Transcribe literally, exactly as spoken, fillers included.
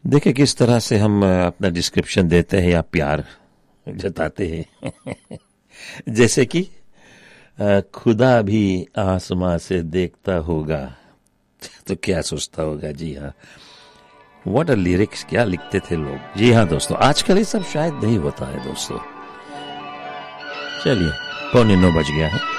देखिए किस तरह से हम अपना डिस्क्रिप्शन देते हैं या प्यार जताते हैं। जैसे कि खुदा भी आसमां से देखता होगा तो क्या सोचता होगा। जी हाँ, व्हाट अ लिरिक्स, क्या लिखते थे लोग। जी हाँ दोस्तों, आजकल ये सब शायद नहीं होता है दोस्तों। चलिए, पौने नौ बज गया है।